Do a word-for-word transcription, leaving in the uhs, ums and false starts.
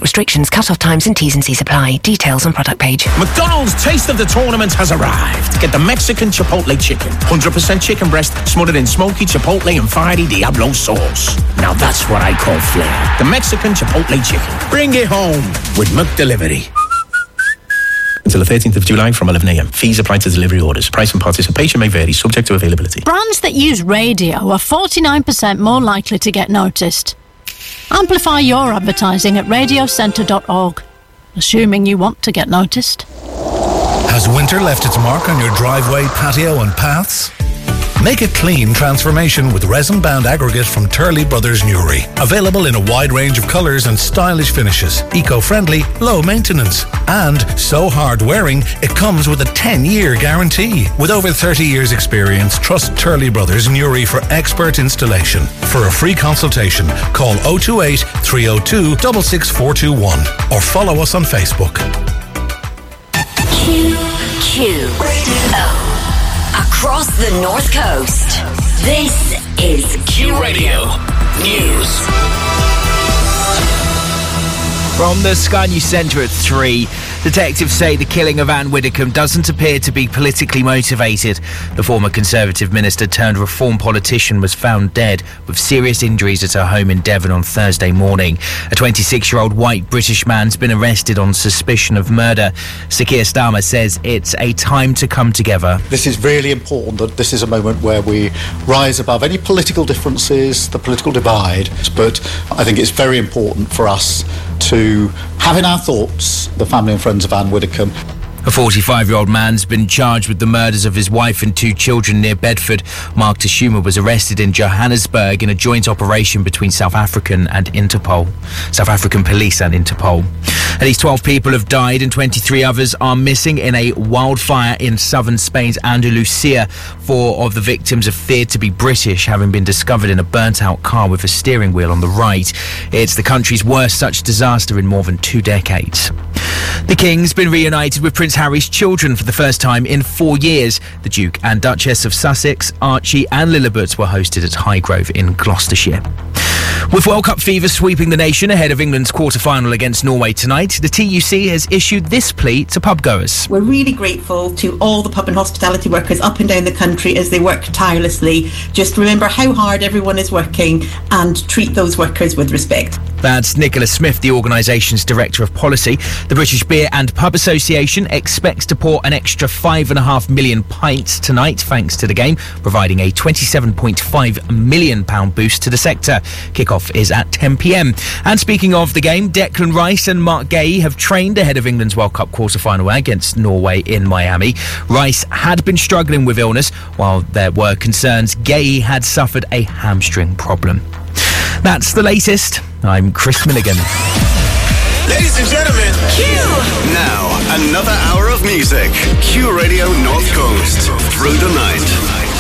Restrictions, cut-off times and T's and C's apply. Details on product page. McDonald's Taste of the Tournament has arrived. Get the Mexican Chipotle Chicken. one hundred percent chicken breast smothered in smoky Chipotle and fiery Diablo sauce. Now that's what I call flair. The Mexican Chipotle Chicken. Bring it home with McDelivery. Until the thirteenth of July from eleven a.m. Fees apply to delivery orders. Price and participation may vary, subject to availability. Brands that use radio are forty-nine percent more likely to get noticed. Amplify your advertising at radio centre dot org, assuming you want to get noticed. Has winter left its mark on your driveway, patio and paths? Make a clean transformation with resin-bound aggregate from Turley Brothers Newry. Available in a wide range of colours and stylish finishes. Eco-friendly, low maintenance. And so hard-wearing, it comes with a ten-year guarantee. With over thirty years experience, trust Turley Brothers Newry for expert installation. For a free consultation, call oh two eight, three oh two, six six four two one or follow us on Facebook. Q, Q Radio. Across the North Coast, this is Q Radio News. From the Sky News Centre at three, detectives say the killing of Anne Widdecombe doesn't appear to be politically motivated. The former Conservative minister turned Reform politician was found dead with serious injuries at her home in Devon on Thursday morning. A twenty-six-year-old white British man's been arrested on suspicion of murder. Sir Keir Starmer says it's a time to come together. This is really important, that this is a moment where we rise above any political differences, the political divide, but I think it's very important for us to have in our thoughts the family and friends of Anne Widdecombe. A forty-five-year-old man's been charged with the murders of his wife and two children near Bedford. Mark Tashuma was arrested in Johannesburg in a joint operation between South African and Interpol. South African police and Interpol. At least twelve people have died and twenty-three others are missing in a wildfire in southern Spain's Andalusia. Four of the victims are feared to be British, having been discovered in a burnt-out car with a steering wheel on the right. It's the country's worst such disaster in more than two decades. The King's been reunited with Prince Harry's children for the first time in four years. The Duke and Duchess of Sussex, Archie and Lilibet were hosted at Highgrove in Gloucestershire. With World Cup fever sweeping the nation ahead of England's quarter-final against Norway tonight, the T U C has issued this plea to pubgoers. We're really grateful to all the pub and hospitality workers up and down the country as they work tirelessly. Just remember how hard everyone is working and treat those workers with respect. That's Nicola Smith, the organisation's Director of Policy. The British Beer and Pub Association expects to pour an extra five point five million pints tonight thanks to the game, providing a twenty-seven point five million pounds boost to the sector. Kick-off is at ten p.m. And speaking of the game, Declan Rice and Mark Gay have trained ahead of England's World Cup quarter-final against Norway in Miami. Rice had been struggling with illness, while there were concerns Gay had suffered a hamstring problem. That's the latest. I'm Chris Milligan. Ladies and gentlemen, Q! Now, another hour of music. Q Radio North Coast. Through the night.